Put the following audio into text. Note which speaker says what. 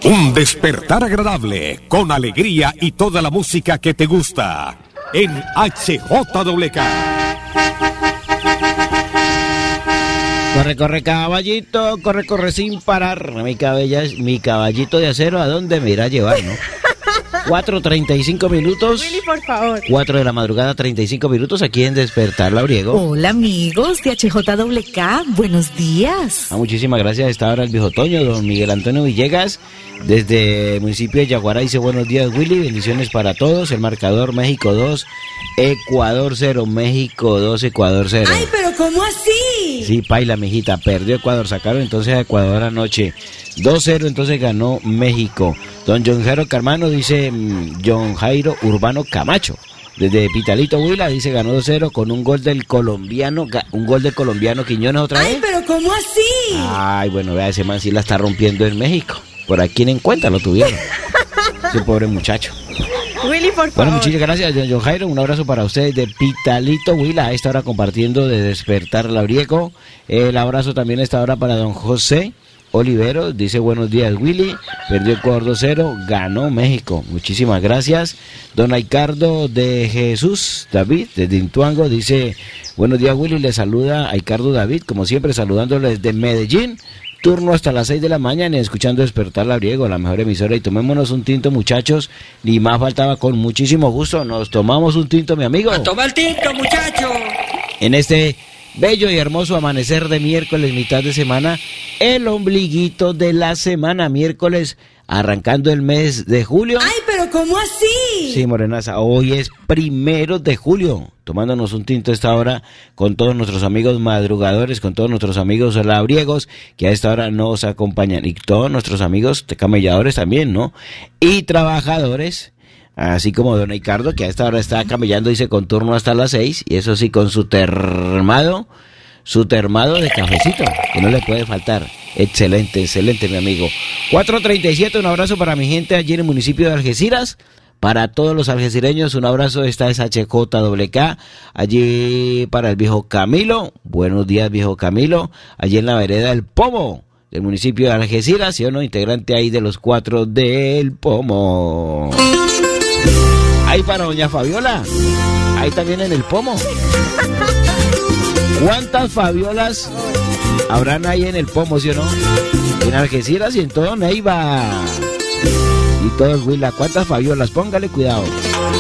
Speaker 1: Un despertar agradable, con alegría y toda la música que te gusta, en HJWK.
Speaker 2: Corre, corre, caballito, corre, corre sin parar. Mi caballito de acero, ¿a dónde me irá a llevar, no? 4:35 minutos.
Speaker 3: Willy, por favor.
Speaker 2: 4 de la madrugada, 35 minutos, aquí en Despertar Labriego.
Speaker 3: Hola, amigos de HJWK, buenos días.
Speaker 2: Muchísimas gracias. A esta hora el viejo Toño, don Miguel Antonio Villegas, desde el municipio de Yaguará, dice buenos días, Willy, bendiciones para todos. El marcador México 2, Ecuador 0, México 2, Ecuador 0.
Speaker 3: Ay, pero ¿cómo así?
Speaker 2: Sí, paila, mijita, perdió Ecuador, sacaron entonces a Ecuador anoche. 2-0, entonces ganó México. Don John Jairo Carmano, dice John Jairo Urbano Camacho, desde Pitalito Huila, dice ganó 2-0 con un gol del colombiano, Quiñones otra vez.
Speaker 3: Ay, pero ¿cómo así?
Speaker 2: Ay, bueno, vea, ese man sí la está rompiendo en México. Por aquí en cuenta lo tuvieron. Ese pobre muchacho.
Speaker 3: Willy, por favor.
Speaker 2: Bueno, muchas gracias, John Jairo. Un abrazo para ustedes de Pitalito Huila, a esta hora compartiendo de Despertar Labriego. El abrazo también a esta hora para don José Olivero, dice buenos días, Willy, perdió Ecuador 2-0, ganó México. Muchísimas gracias. Don Aicardo de Jesús David, desde Intuango, dice buenos días, Willy, le saluda Aicardo David, como siempre, saludándole desde Medellín. Turno hasta las 6 de la mañana y escuchando Despertar Labriego, la mejor emisora, y tomémonos un tinto, muchachos, ni más faltaba, con muchísimo gusto, nos tomamos un tinto, mi amigo.
Speaker 4: ¡A tomar tinto, muchachos!
Speaker 2: En este bello y hermoso amanecer de miércoles, mitad de semana, el ombliguito de la semana, miércoles, arrancando el mes de julio.
Speaker 3: Ay, pero ¿cómo así?
Speaker 2: Sí, morenaza, hoy es 1 de julio, tomándonos un tinto a esta hora con todos nuestros amigos madrugadores, con todos nuestros amigos labriegos que a esta hora nos acompañan, y todos nuestros amigos camelladores también, ¿no? Y trabajadores, así como don Ricardo, que a esta hora está camellando, dice, con turno hasta las 6, y eso sí, con su termado de cafecito, que no le puede faltar. Excelente, excelente, mi amigo. 4:37, un abrazo para mi gente allí en el municipio de Algeciras. Para todos los algecireños, un abrazo. Esta es HJWK. Allí para el viejo Camilo. Buenos días, viejo Camilo. Allí en la vereda del Pomo, del municipio de Algeciras, ¿sí o no? Integrante ahí de los 4 del Pomo. Ahí para doña Fabiola. Ahí también en el Pomo. ¿Cuántas Fabiolas habrán ahí en el Pomo, sí o no? En Algeciras y en todo Neiva. Y todo el Huila. ¿Cuántas Fabiolas? Póngale cuidado.